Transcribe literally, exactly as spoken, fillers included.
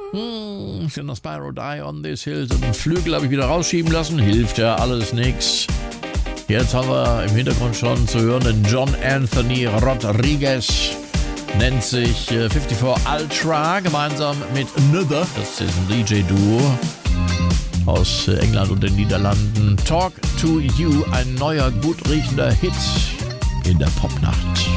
Hm, sind das Spyro Die on this Hill. Den Flügel habe ich wieder rausschieben lassen. Hilft ja alles nix. Jetzt haben wir im Hintergrund schon zu hören den John Anthony Rodriguez. Nennt sich äh, fünfundfünfzig Ultra gemeinsam mit Nuther. Das ist ein D J-Duo aus äh, England und den Niederlanden. Talk to You, ein neuer, gut riechender Hit in der Popnacht.